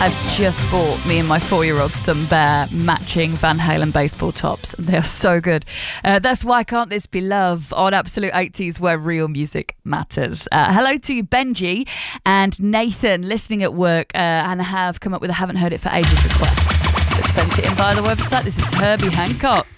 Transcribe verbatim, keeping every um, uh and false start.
I've just bought me and my four-year-old some Bear matching Van Halen baseball tops. They are so good. Uh, that's Why Can't This Be Love on Absolute eighties, where real music matters. Uh, hello to Benji and Nathan, listening at work uh, and have come up with a haven't heard it for ages request. They've sent it in via the website. This is Herbie Hancock.